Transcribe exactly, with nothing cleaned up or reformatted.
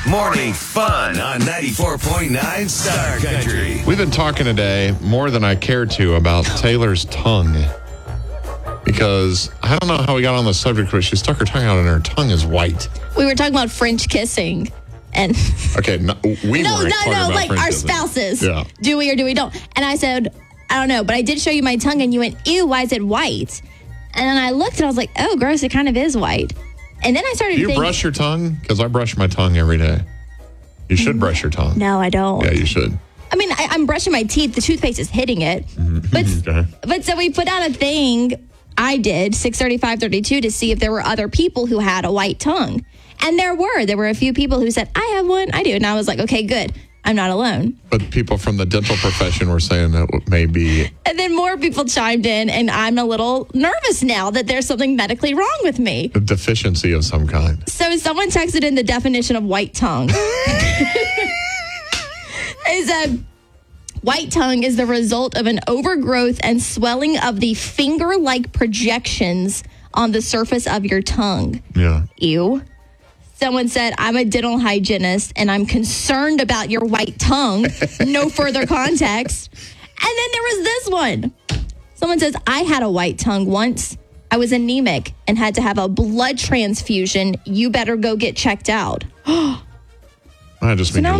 Morning fun on ninety-four point nine Star Country. We've been talking today more than I care to about Taylor's tongue. Because I don't know how we got on the subject, but she stuck her tongue out and her tongue is white. We were talking about French kissing. And okay, no, we no, weren't no, talking no, about like French our kissing. spouses. Yeah. Do we or do we don't? And I said, I don't know, but I did show you my tongue and you went, ew, why is it white? And then I looked and I was like, oh, gross, it kind of is white. And then I started Do you thinking. brush your tongue? Because I brush my tongue every day. You should brush your tongue. No, I don't. Yeah, you should. I mean, I, I'm brushing my teeth. The toothpaste is hitting it. But, Okay. but so we put out a thing, I did, six thirty-five thirty-two, to see if there were other people who had a white tongue. And there were. There were a few people who said, I have one. I do. And I was like, okay, good. I'm not alone. But people from the dental profession were saying that it may be. And then more people chimed in, and I'm a little nervous now that there's something medically wrong with me. A deficiency of some kind. So someone texted in the definition of white tongue. It said, white tongue is the result of an overgrowth and swelling of the finger-like projections on the surface of your tongue. Yeah. Ew. Someone said, I'm a dental hygienist and I'm concerned about your white tongue. No further context. And then there was this one. Someone says, I had a white tongue once. I was anemic and had to have a blood transfusion. You better go get checked out. I just mean now your